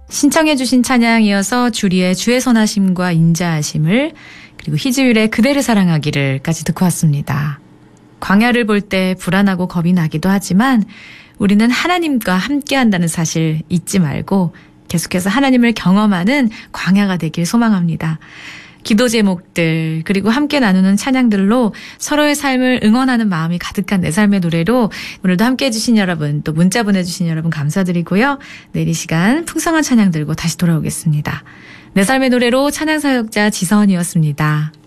신청해 주신 찬양 이어서 주리의 주의 선하심과 인자하심을 그리고 희지율의 그대를 사랑하기를까지 듣고 왔습니다. 광야를 볼 때 불안하고 겁이 나기도 하지만 우리는 하나님과 함께한다는 사실 잊지 말고 계속해서 하나님을 경험하는 광야가 되길 소망합니다. 기도 제목들 그리고 함께 나누는 찬양들로 서로의 삶을 응원하는 마음이 가득한 내 삶의 노래로 오늘도 함께해 주신 여러분 또 문자 보내주신 여러분 감사드리고요. 내일 이 시간 풍성한 찬양 들고 다시 돌아오겠습니다. 내 삶의 노래로 찬양사역자 지선이었습니다.